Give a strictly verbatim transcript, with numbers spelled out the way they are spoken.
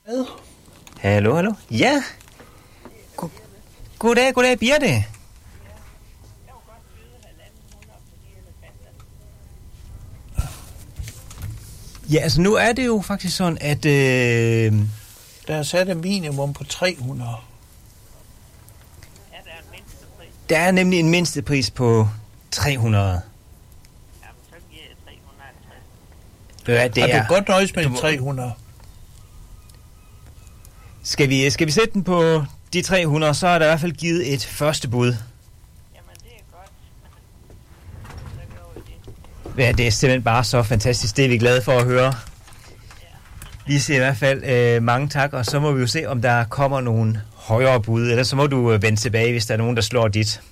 Hallo, hallo. Ja. God, goddag, goddag, Birte. Ja, altså nu er det jo faktisk sådan, at øh, der er sat et minimum på tre hundrede. Ja, der er en mindstepris. Der er nemlig en mindstepris på tre hundrede. Jamen, så giver jeg tre hundrede og halvtreds. Hvad det er er? du godt nøjes med Du må... tre hundrede? Skal vi, skal vi sætte den på de tre hundrede, så er der i hvert fald givet et første bud. Jamen, det er godt. Så går vi det. Ja, det er simpelthen bare så fantastisk. Det er vi glade for at høre. Vi siger i hvert fald øh, mange tak, og så må vi jo se, om der kommer nogle højere bud. Ellers så må du øh, vende tilbage, hvis der er nogen, der slår dit.